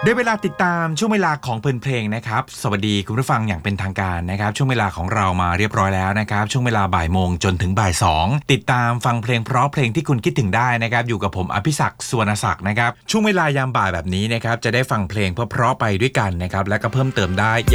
ได้เวลาติดตามช่วงเวลาของเพลินเพลงนะครับสวัสดีคุณผู้ฟังอย่างเป็นทางการนะครับช่วงเวลาของเรามาเรียบร้อยแล้วนะครับช่วงเวลาบ่ายโมงจนถึงบ่ายสองติดตามฟังเพลงเพราะเพลงที่คุณคิดถึงได้นะครับอยู่กับผมอภิศักดิ์สุวรรณศักดิ์นะครับช่วงเวลายามบ่ายแบบนี้นะครับจะได้ฟังเพลงเพราะๆไปด้วยกันนะครับและก็เพิ่มเติมได้